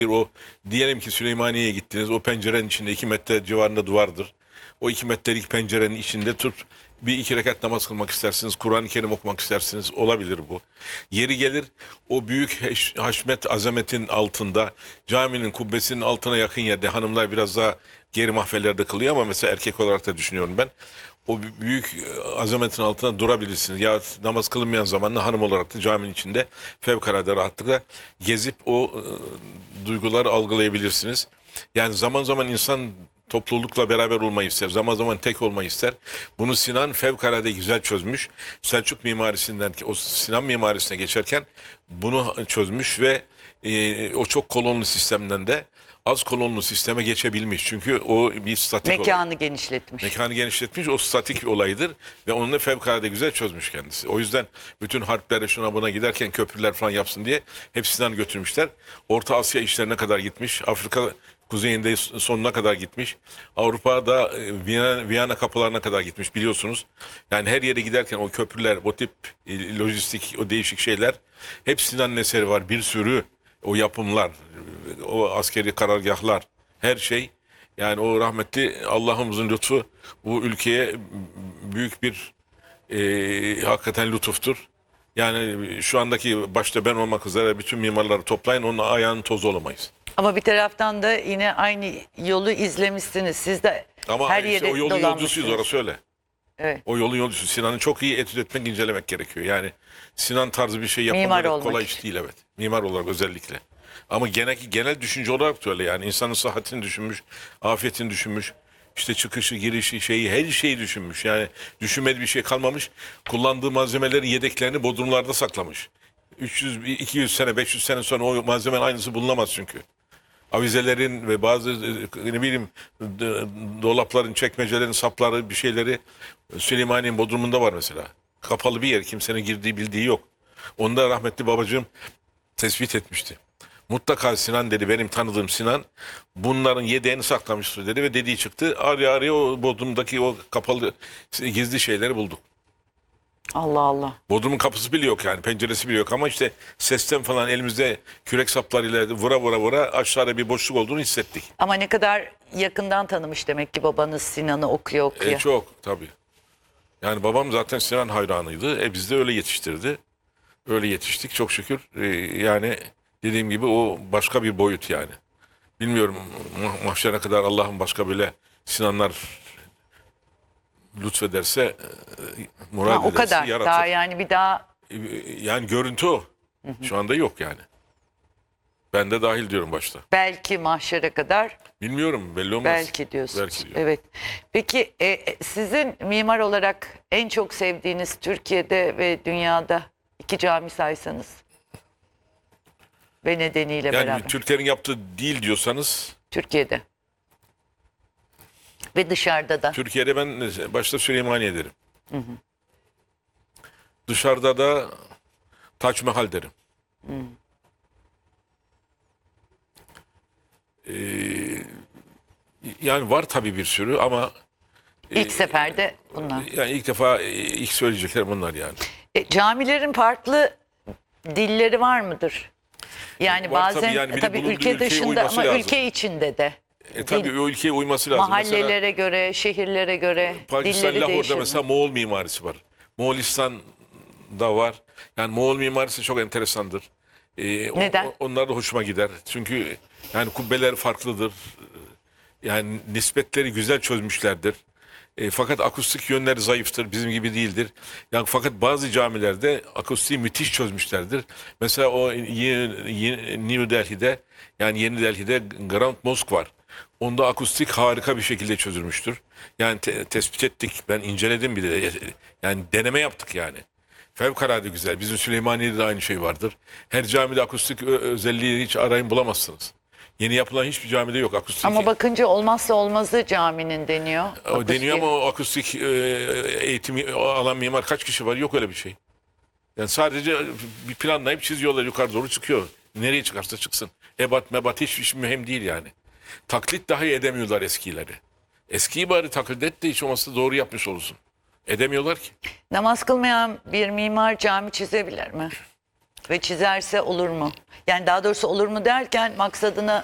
O diyelim ki Süleymaniye'ye gittiniz. O pencerenin içinde 2 metre civarında duvardır. O 2 metrelik pencerenin içinde bir iki rekat namaz kılmak istersiniz. Kur'an-ı Kerim okumak istersiniz. Olabilir bu. Yeri gelir o büyük haşmet azametin altında, caminin kubbesinin altına yakın yerde hanımlar biraz daha geri mahfellerde kılıyor ama mesela erkek olarak da düşünüyorum ben. O büyük azametin altına durabilirsiniz. Ya namaz kılınmayan zamanla hanım olarak da caminin içinde fevkalade rahatlıkla gezip o duyguları algılayabilirsiniz. Yani zaman zaman insan toplulukla beraber olmayı ister. Zaman zaman tek olmayı ister. Bunu Sinan fevkalade güzel çözmüş. Selçuk mimarisinden o Sinan mimarisine geçerken bunu çözmüş ve o çok kolonlu sistemden de az kolonlu sisteme geçebilmiş. Çünkü o bir statik olay. Mekanı genişletmiş. Mekanı genişletmiş, o statik bir olaydır ve onu da fevkalade güzel çözmüş kendisi. O yüzden bütün harplere şuna buna giderken köprüler falan yapsın diye hepsinden götürmüşler. Orta Asya işlerine kadar gitmiş. Afrika kuzeyinde sonuna kadar gitmiş. Avrupa'da Viyana kapılarına kadar gitmiş biliyorsunuz. Yani her yere giderken o köprüler, o tip lojistik, o değişik şeyler hepsinden eseri var. Bir sürü o yapımlar, o askeri karargahlar, her şey. Yani o rahmetli Allah'ımızın lütfu bu ülkeye büyük bir hakikaten lütuftur. Yani şu andaki başta ben olmak üzere bütün mimarları toplayın, onun ayağının tozu olamayız. Ama bir taraftan da yine aynı yolu izlemişsiniz. Siz de Ama her işte yere o yolun yolcusuyuz, orası öyle. Evet. O yolun yolcusu. Sinan'ı çok iyi etüt etmek, incelemek gerekiyor. Yani Sinan tarzı bir şey Mimar yapmak olmak kolay iş değil, evet. Mimar olarak özellikle. Ama genel düşünce olarak da öyle yani. İnsanın sıhhatini düşünmüş, afiyetini düşünmüş. İşte çıkışı, girişi, her şeyi düşünmüş. Yani düşünmediği bir şey kalmamış. Kullandığı malzemelerin yedeklerini bodrumlarda saklamış. 300, 200 sene, 500 sene sonra o malzemenin aynısı bulunamaz çünkü. Avizelerin ve bazı ne bileyim dolapların, çekmecelerin sapları, bir şeyleri Süleymaniye'nin bodrumunda var mesela. Kapalı bir yer, kimsenin girdiği bildiği yok. Onu da rahmetli babacığım tespit etmişti. Mutlaka Sinan dedi, benim tanıdığım Sinan bunların yedeğini saklamıştır dedi ve dediği çıktı. Araya araya o bodrumdaki o kapalı gizli şeyleri bulduk. Allah Allah. Bodrumun kapısı bile yok yani, penceresi bile yok ama işte sesten falan elimizde kürek saplarıyla vura aşağıda bir boşluk olduğunu hissettik. Ama ne kadar yakından tanımış demek ki babanız Sinan'ı okuya. Çok tabii. Yani babam zaten Sinan hayranıydı. Biz de öyle yetiştirdi. Öyle yetiştik çok şükür. Yani dediğim gibi o başka bir boyut yani. Bilmiyorum mahşere kadar Allah'ın başka böyle Sinanlar lütfederse, murad O ederse kadar. yaratır. Daha yani bir daha Yani görüntü o. Şu anda yok yani. Ben de dahil diyorum başta. belki mahşere kadar Bilmiyorum, belli olmaz. belki diyorsunuz. Belki diyorum. Evet. Peki sizin mimar olarak en çok sevdiğiniz Türkiye'de ve dünyada 2 cami saysanız ve nedeniyle Yani beraber. Türklerin yaptığı değil diyorsanız, Türkiye'de ve dışarıda da. Türkiye'de ben başta Süleymaniye derim. Dışarıda da Taç Mahal derim. Yani var tabii bir sürü ama İlk seferde bunlar. yani ilk defa ilk söyleyecekler bunlar yani. Camilerin farklı dilleri var mıdır? Yani Var bazen tabii, yani bir de tabii bulunduğu ülke ülkeye dışında uyması ama lazım. ülke içinde de. Tabii o ülkeye uyması lazım. Mahallelere göre, şehirlere göre Pakistan dilleri Lahor'da değişir. mesela Moğol mimarisi var. Moğolistan'da var. Yani Moğol mimarisi çok enteresandır. Neden? Onlar da hoşuma gider. Çünkü yani kubbeler farklıdır. Yani nispetleri güzel çözmüşlerdir. Fakat akustik yönleri zayıftır. Bizim gibi değildir. Yani fakat bazı camilerde akustiği müthiş çözmüşlerdir. Mesela o New Delhi'de, yani Yeni Delhi'de Grand Mosque var. Onda akustik harika bir şekilde çözülmüştür. Yani tespit ettik. Ben inceledim bir de. Yani deneme yaptık yani. Fevkalade güzel. Bizim Süleymaniye'de de aynı şey vardır. Her camide akustik özelliği hiç arayın bulamazsınız. Yeni yapılan hiçbir camide yok akustik. Ama bakınca olmazsa olmazı caminin deniyor. O deniyor ama o akustik eğitimi alan mimar kaç kişi var? Yok öyle bir şey. Yani sadece bir planlayıp çiziyorlar, yukarı doğru çıkıyor. Nereye çıkarsa çıksın. Ebat mebat hiçbir şey mühim değil yani. Taklit dahi edemiyorlar eskileri. Eskiyi bari taklit et de hiç olmazsa doğru yapmış olursun. Edemiyorlar ki. Namaz kılmayan bir mimar cami çizebilir mi? ve çizerse olur mu? Yani daha doğrusu olur mu derken maksadını